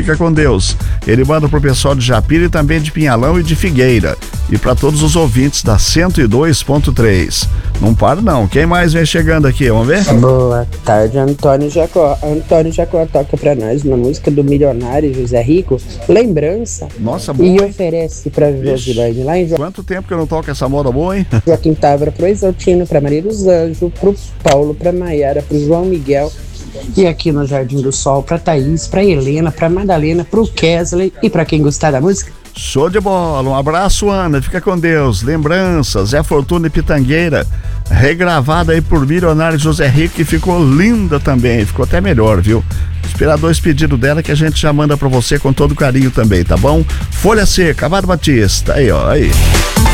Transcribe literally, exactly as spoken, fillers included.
Fica com Deus. Ele manda pro pessoal de Japira e também de Pinhalão e de Figueira. E para todos os ouvintes da cento e dois ponto três. Não para não. Quem mais vem chegando aqui? Vamos ver? Boa tarde, Antônio Jacó. Antônio Jacó toca pra nós uma música do milionário José Rico, Lembrança. Nossa, boa, E hein? oferece pra Josilane lá em Jo- Quanto tempo que eu não toco essa moda boa, hein? Joaquim Távora, pro Exaltino, pra Maria dos Anjos, pro Paulo, pra Maiara, pro João Miguel. E aqui no Jardim do Sol, pra Thaís, pra Helena, pra Madalena, pro Kesley e pra quem gostar da música. Show de bola, um abraço, Ana, fica com Deus. Lembranças, Zé Fortuna e Pitangueira, regravada aí por milionário José Rico, que ficou linda também, ficou até melhor, viu? Esperar dois pedidos dela que a gente já manda pra você com todo carinho também, tá bom? Folha Seca, Amado Batista, aí ó, aí.